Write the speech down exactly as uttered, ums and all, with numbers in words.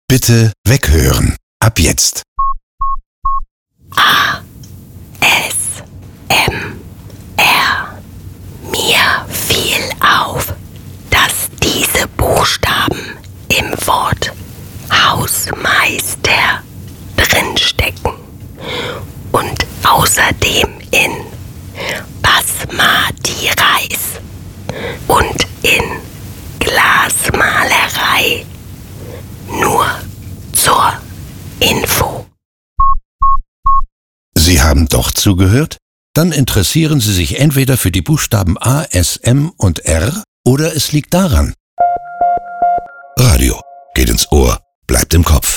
Bitte weghören. Ab jetzt. A. S. M. R. Mir fiel auf, dass diese Buchstaben im Wort Hausmeister drinstecken und außerdem in Basmati Reis und in Glasmalerei. Nur zur Info. Sie haben doch zugehört? Dann interessieren Sie sich entweder für die Buchstaben A, S, M und R oder es liegt daran. Radio geht ins Ohr, bleibt im Kopf.